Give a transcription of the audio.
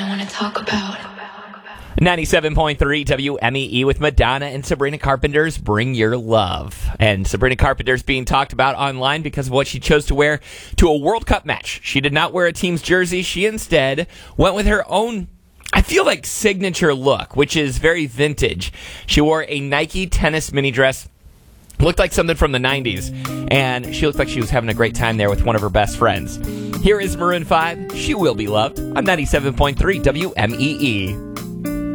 I want to talk about. 97.3 WMEE with Madonna and Sabrina Carpenter's Bring Your Love. And Sabrina Carpenter's being talked about online because of what she chose to wear to a World Cup match. She did not wear a team's jersey. She instead went with her own, I feel like, signature look, which is very vintage. She wore a Nike tennis mini dress. Looked like something from the 90s. And she looked like she was having a great time there with one of her best friends. Here is Maroon 5, She Will Be Loved, on 97.3 WMEE.